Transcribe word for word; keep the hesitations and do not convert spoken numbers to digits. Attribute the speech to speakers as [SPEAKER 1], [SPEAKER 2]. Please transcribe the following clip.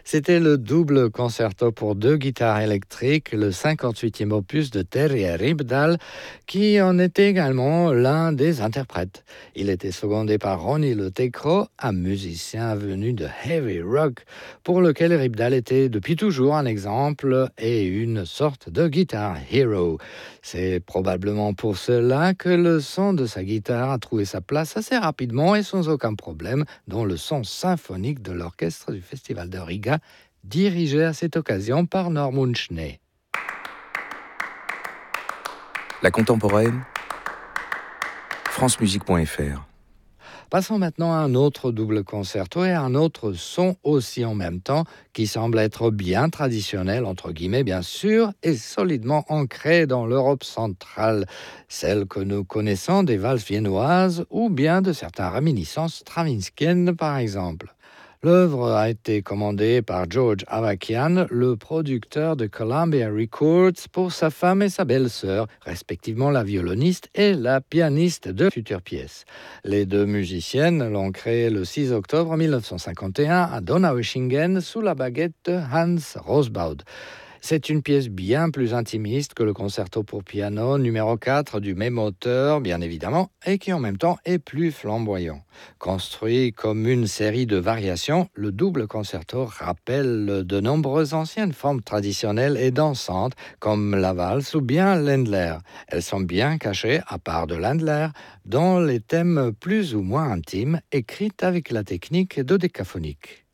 [SPEAKER 1] C'était le double concerto pour deux guitares électriques, le cinquante-huitième opus de Terje Rybdahl, qui en était également l'un des interprètes. Il était secondé par Ronnie Le Tekro, un musicien venu de heavy rock, pour lequel Rybdahl était depuis toujours un exemple et une sorte de guitar hero. C'est probablement pour cela que le son de sa guitare a trouvé sa place assez rapidement et sans aucun problème dans le son symphonique de l'orchestre du Festival de Riga, dirigé à cette occasion par Norman Schnee.
[SPEAKER 2] La contemporaine, francemusique point f r.
[SPEAKER 1] Passons maintenant à un autre double concerto et à un autre son aussi en même temps, qui semble être bien traditionnel, entre guillemets bien sûr, et solidement ancré dans l'Europe centrale, celle que nous connaissons des valses viennoises ou bien de certaines réminiscences stravinskiennes par exemple. L'œuvre a été commandée par George Avakian, le producteur de Columbia Records, pour sa femme et sa belle-sœur, respectivement la violoniste et la pianiste de futures pièces. Les deux musiciennes l'ont créé le six octobre mille neuf cent cinquante et un à Donaueschingen sous la baguette de Hans Rosbaud. C'est une pièce bien plus intimiste que le concerto pour piano numéro quatre du même auteur, bien évidemment, et qui en même temps est plus flamboyant. Construit comme une série de variations, le double concerto rappelle de nombreuses anciennes formes traditionnelles et dansantes, comme la valse ou bien l'Endler. Elles sont bien cachées, à part de l'Endler, dans les thèmes plus ou moins intimes, écrites avec la technique dodécaphonique.